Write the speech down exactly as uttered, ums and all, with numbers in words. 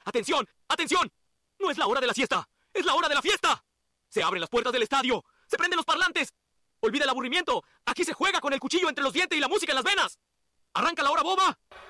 ¡Atención! ¡Atención! No es la hora de la siesta, es la hora de la fiesta. Se abren las puertas del estadio, se prenden los parlantes. Olvida el aburrimiento, aquí se juega con el cuchillo entre los dientes y la música en las venas. ¡Arranca la hora boba!